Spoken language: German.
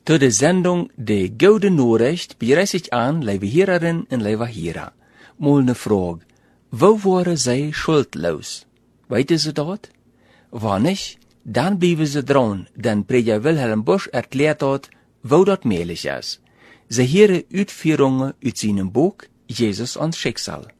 Zu der Sendung De Gouden Nachricht bereist ich an, liebe Hörerinnen und liebe Hörer. Mal eine Frage. Wo waren sie schuldlos? Weiten Sie dort? War nicht, dann bleiben Sie dran, denn Prediger Wilhelm Busch erklärt dort, wo das möglich ist. Sie hören Ausführungen aus seinem Buch Jesus und Schicksal.